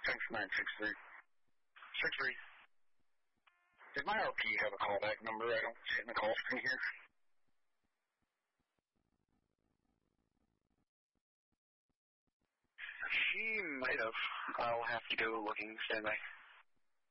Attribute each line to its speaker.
Speaker 1: Thanks, 963.
Speaker 2: 63.
Speaker 1: Did my RP have a callback number? I don't see it in the call screen here.
Speaker 2: She might have. I'll have to go looking. Stand by.